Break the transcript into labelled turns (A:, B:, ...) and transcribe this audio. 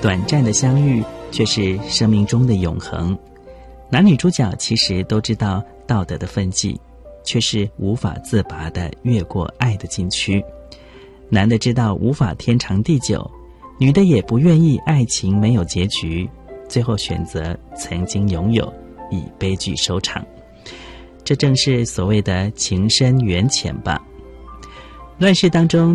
A: 短暂的相遇却是生命中的永恒。男女主角其实都知道道德的分际，却是无法自拔地越过爱的禁区。男的知道无法天长地久，女的也不愿意爱情没有结局，最后选择曾经拥有，以悲剧收场。这正是所谓的情深缘浅吧。乱世当中